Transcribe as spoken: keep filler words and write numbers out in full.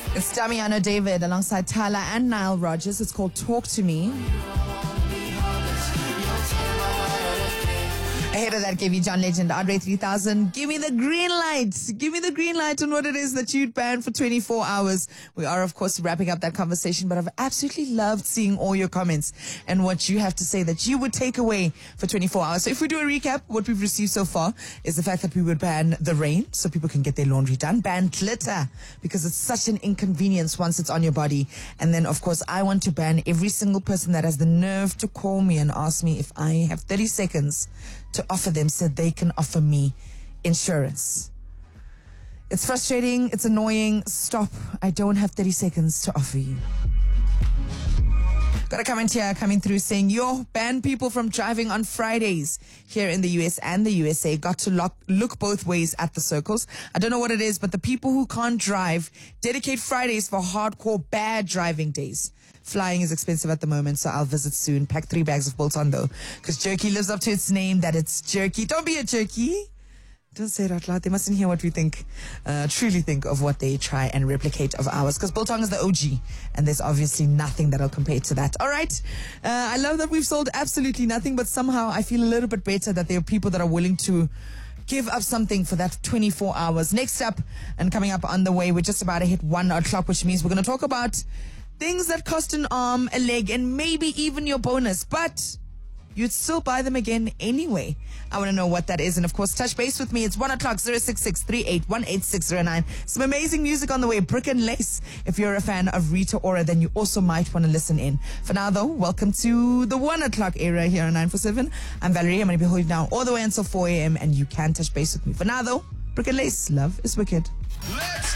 It's Damiano David alongside Tyler and Nile Rodgers. It's called Talk to Me. Ahead of that, gave you John Legend, Andre three thousand. Give me the green light. Give me the green light on what it is that you'd ban for twenty-four hours. We are, of course, wrapping up that conversation, but I've absolutely loved seeing all your comments and what you have to say that you would take away for twenty-four hours. So if we do a recap, what we've received so far is the fact that we would ban the rain so people can get their laundry done. Ban glitter because it's such an inconvenience once it's on your body. And then, of course, I want to ban every single person that has the nerve to call me and ask me if I have thirty seconds to offer them so they can offer me insurance. It's frustrating. It's annoying. Stop. I don't have thirty seconds to offer you. Got a comment here coming through saying, yo, ban people from driving on Fridays here in the U S and the U S A. Got to look, look both ways at the circles. I don't know what it is, but the people who can't drive dedicate Fridays for hardcore bad driving days. Flying is expensive at the moment, so I'll visit soon. Pack three bags of Bolton, though, because jerky lives up to its name, that it's jerky. Don't be a jerky. Don't say it out loud. They mustn't hear what we think, uh, truly think of what they try and replicate of ours, because Biltong is the O G, and there's obviously nothing that'll compare to that. All right. Uh, I love that we've sold absolutely nothing, but somehow I feel a little bit better that there are people that are willing to give up something for that twenty-four hours. Next up, and coming up on the way, we're just about to hit one o'clock, which means we're going to talk about things that cost an arm, a leg, and maybe even your bonus, but you'd still buy them again anyway. I want to know what that is. And of course, touch base with me. It's one o'clock, zero six six, three eight one, eight six zero nine. Some amazing music on the way. Brick and Lace. If you're a fan of Rita Ora, then you also might want to listen in. For now, though, welcome to the one o'clock era here on nine four seven. I'm Valerie. I'm going to be holding down all the way until four a.m. and you can touch base with me. For now, though, Brick and Lace. Love is wicked. Let's